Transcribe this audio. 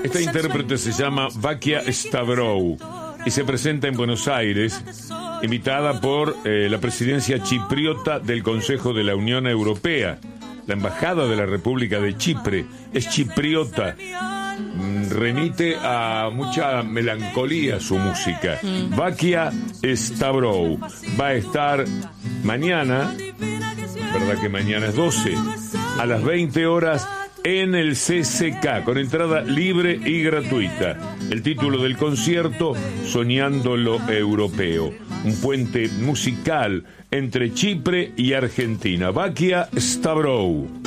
Esta intérprete se llama Vakia Stavroou y se presenta en Buenos Aires, invitada por la presidencia chipriota del Consejo de la Unión Europea. La embajada de la República de Chipre es chipriota. Remite a mucha melancolía su música. Vakia Stavroou va a estar mañana, verdad que mañana es 12, a las 20 horas en el CCK, con entrada libre y gratuita. El título del concierto, Soñando lo Europeo, un puente musical entre Chipre y Argentina. Vakia Stavroou.